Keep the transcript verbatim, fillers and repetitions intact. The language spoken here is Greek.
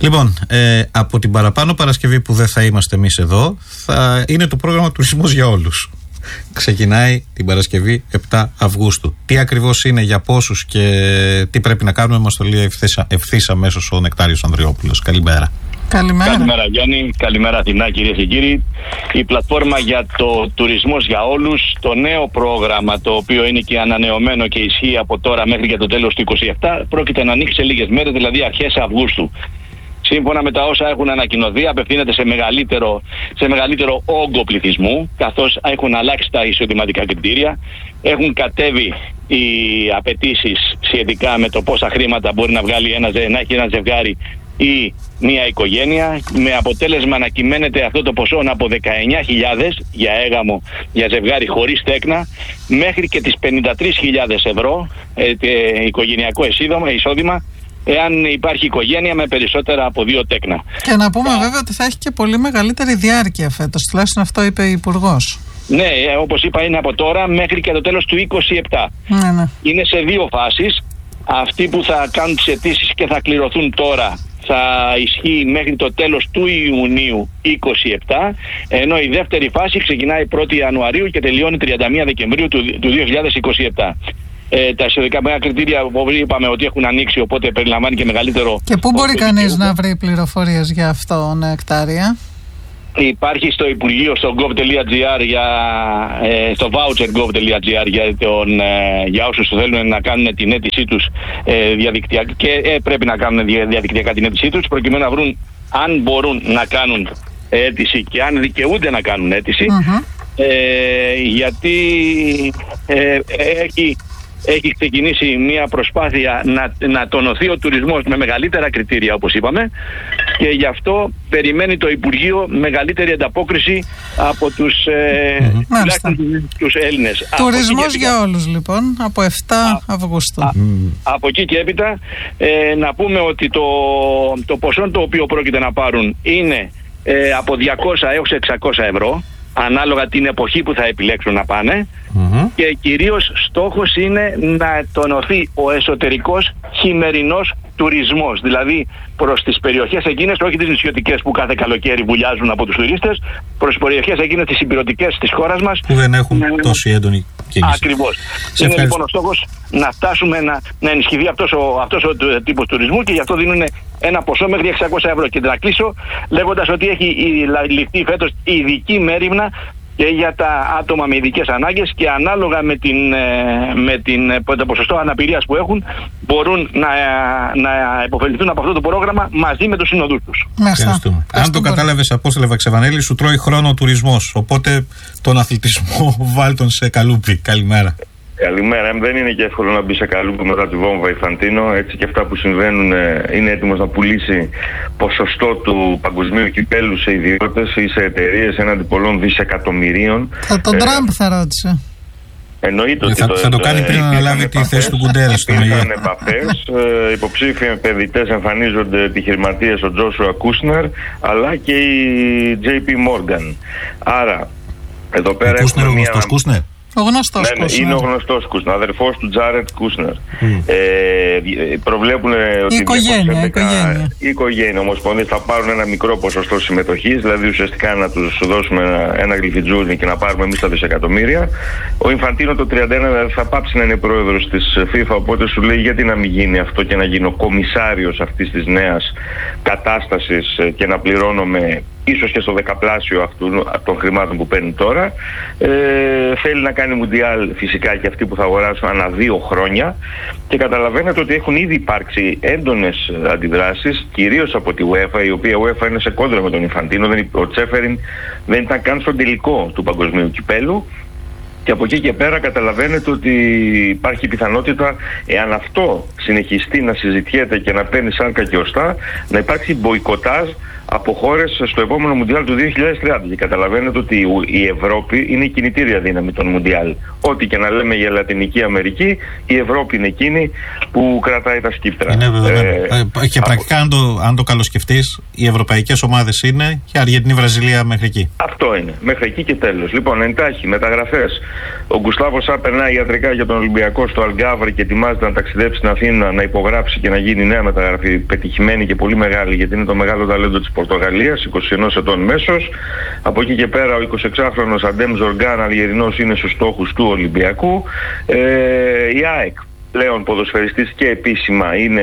Λοιπόν, ε, από την παραπάνω Παρασκευή που δεν θα είμαστε εμείς εδώ, θα είναι το πρόγραμμα Τουρισμός για Όλους. Ξεκινάει την Παρασκευή επτά Αυγούστου. Τι ακριβώς είναι, για πόσους και τι πρέπει να κάνουμε, μας το λέει ευθύς αμέσως ο Νεκτάριος Ανδριόπουλος. Καλημέρα. Καλημέρα. Καλημέρα Γιάννη, καλημέρα Αθηνά, κυρίες και κύριοι. Η πλατφόρμα για το Τουρισμός για Όλους, το νέο πρόγραμμα, το οποίο είναι και ανανεωμένο και ισχύει από τώρα μέχρι και το τέλος του είκοσι επτά, πρόκειται να ανοίξει σε λίγες μέρες, δηλαδή αρχές Αυγούστου. Σύμφωνα με τα όσα έχουν ανακοινωθεί, απευθύνεται σε μεγαλύτερο, σε μεγαλύτερο όγκο πληθυσμού, καθώς έχουν αλλάξει τα εισοδηματικά κριτήρια, έχουν κατέβει οι απαιτήσεις σχετικά με το πόσα χρήματα μπορεί να βγάλει ένα, να έχει ένα ζευγάρι ή μια οικογένεια, με αποτέλεσμα να κυμαίνεται αυτό το ποσό από δεκαεννιά χιλιάδες για έγαμο για ζευγάρι χωρίς τέκνα μέχρι και τις πενήντα τρεις χιλιάδες ευρώ ε, ε, οικογενειακό εισόδημα, εάν υπάρχει οικογένεια με περισσότερα από δύο τέκνα. Και να πούμε βέβαια ότι θα έχει και πολύ μεγαλύτερη διάρκεια φέτος, τουλάχιστον αυτό είπε ο Υπουργός. Ναι, όπως είπα, είναι από τώρα μέχρι και το τέλος του είκοσι επτά. Ναι, ναι. Είναι σε δύο φάσεις. Αυτοί που θα κάνουν τις αιτήσεις και θα κληρωθούν τώρα θα ισχύει μέχρι το τέλος του Ιουνίου είκοσι επτά, ενώ η δεύτερη φάση ξεκινάει πρώτη Ιανουαρίου και τελειώνει τριάντα μία Δεκεμβρίου του, του δύο χιλιάδες είκοσι επτά. Ε, τα εισοδικά κριτήρια που είπαμε ότι έχουν ανοίξει, οπότε περιλαμβάνει και μεγαλύτερο. Και πού μπορεί κανείς να βρει πληροφορίες για αυτό, Νεκτάρια? Υπάρχει στο Υπουργείο, στο gov.gr, για, ε, στο voucher.gov.gr για, τον, ε, για όσους θέλουν να κάνουν την αίτησή τους ε, διαδικτυακά και ε, πρέπει να κάνουν διαδικτυακά την αίτησή τους, προκειμένου να βρουν αν μπορούν να κάνουν αίτηση και αν δικαιούνται να κάνουν αίτηση. Mm-hmm. ε, γιατί ε, έχει... Έχει ξεκινήσει μια προσπάθεια να, να τονωθεί ο τουρισμός με μεγαλύτερα κριτήρια, όπως είπαμε, και γι' αυτό περιμένει το Υπουργείο μεγαλύτερη ανταπόκριση από τους, ε, mm-hmm. τους Έλληνες. Τουρισμός για όλους λοιπόν, από επτά Αυγούστου. Α, mm. Από εκεί και έπειτα ε, να πούμε ότι το, το ποσό το οποίο πρόκειται να πάρουν είναι ε, από διακόσια έως εξακόσια ευρώ, ανάλογα την εποχή που θα επιλέξουν να πάνε, mm-hmm. και κυρίως στόχος είναι να τονωθεί ο εσωτερικός χειμερινός τουρισμός, δηλαδή προς τις περιοχές εκείνες, όχι τις νησιωτικές που κάθε καλοκαίρι βουλιάζουν από τους τουρίστες, προς τις περιοχές εκείνες τις υπηρετικές της χώρας μας που δεν έχουν mm. τόση έντονη κίνηση. Ακριβώς. Σε είναι λοιπόν ο στόχος να φτάσουμε να, να ενισχυθεί αυτός ο, αυτός ο τύπος τουρισμού, και γι' αυτό δίνουν ένα ποσό μέχρι εξακόσια ευρώ. Και να κλείσω λέγοντας ότι έχει ληφθεί φέτος ειδική μέριμνα και για τα άτομα με ειδικές ανάγκες, και ανάλογα με, την, με την, το ποσοστό αναπηρίας που έχουν μπορούν να, να υποφεληθούν από αυτό το πρόγραμμα μαζί με τους συνοδούς τους. Ευχαριστούμε. Αν το κατάλαβες, Απόστολε Βαξεβανέλη, σου τρώει χρόνο ο τουρισμός, οπότε τον αθλητισμό βάλ τον σε καλούπι. Καλημέρα. Καλημέρα. Δεν είναι και εύκολο να μπει σε καλούπι μετά τη βόμβα Ιφαντίνο. Έτσι και αυτά που συμβαίνουν, είναι έτοιμος να πουλήσει ποσοστό του παγκοσμίου κυπέλου σε ιδιώτες ή σε εταιρείες έναντι πολλών δισεκατομμυρίων. Θα τον ε, Τραμπ θα ρώτησε. Εννοείται ε, ότι θα, το, θα το κάνει πριν να αναλάβει τη θέση του Κουντέρα στο ΜΕΓΑ. Υπήρχαν επαφές, ε, υποψήφιοι επενδυτές εμφανίζονται επιχειρηματίες, ο Τζόσουα Κούσνερ αλλά και η τζέι πι Morgan. Άρα εδώ πέρα Κούσνερ, ο γνωστός Κούσνερ. Ο γνωστός ναι, ναι, Κούσνερ. είναι ο γνωστός Κούσνερ, αδερφός του Τζάρετ Κούσνερ. Mm. Ε, προβλέπουν ότι η οικογένεια, η οικογένεια. Οι οικογένεια ομοσπονδίες θα πάρουν ένα μικρό ποσοστό συμμετοχής, δηλαδή ουσιαστικά να τους δώσουμε ένα, ένα γλυφιτζούνι και να πάρουμε εμείς τα δισεκατομμύρια. Ο Ινφαντίνο το τριάντα ένα θα πάψει να είναι πρόεδρος της FIFA, οπότε σου λέει γιατί να μην γίνει αυτό και να γίνω κομισάριος αυτής της νέας κατάστασης και να πληρώνομαι ίσως και στο δεκαπλάσιο αυτού των χρημάτων που παίρνει τώρα. Ε, θέλει να κάνει μουντιάλ φυσικά και αυτοί που θα αγοράσουν ανά δύο χρόνια, και καταλαβαίνετε ότι έχουν ήδη υπάρξει έντονες αντιδράσεις, κυρίως από τη UEFA, η οποία UEFA είναι σε κόντρα με τον Ινφαντίνο. Ο Τσέφεριν δεν ήταν καν στον τελικό του παγκοσμίου κυπέλου. Και από εκεί και πέρα καταλαβαίνετε ότι υπάρχει πιθανότητα, εάν αυτό συνεχιστεί να συζητιέται και να παίρνει σάρκα και οστά, να υπάρξει μποϊκοτάζ από χώρες στο επόμενο Μουντιάλ του δύο χιλιάδες τριάντα. Και καταλαβαίνετε ότι η Ευρώπη είναι η κινητήρια δύναμη των Μουντιάλ. Ό,τι και να λέμε για Λατινική Αμερική, η Ευρώπη είναι εκείνη που κρατάει τα σκύπτρα. Είναι δεδομένο. Ε, και πρακτικά, από... αν, το, αν το καλοσκεφτείς, οι ευρωπαϊκές ομάδες είναι και Αργεντινή, Βραζιλία μέχρι εκεί. Αυτό είναι. Μέχρι εκεί και τέλος. Λοιπόν, εντάχει, μεταγραφές. Ο Γκουστάβο Σα περνάει ιατρικά για τον Ολυμπιακό στο Αλγκάβρι και ετοιμάζεται να ταξιδέψει στην Αθήνα, να υπογράψει και να γίνει νέα μεταγραφή, πετυχημένη και πολύ μεγάλη, γιατί είναι το μεγάλο ταλέντο της Πορτογαλίας, είκοσι ενός ετών μέσος. Από εκεί και πέρα ο εικοσιεξάχρονος Αντέμ Ζοργκάν, Αλγερινός, είναι στους στόχους του Ολυμπιακού. Ε, η ΑΕΚ, πλέον ποδοσφαιριστής και επίσημα, είναι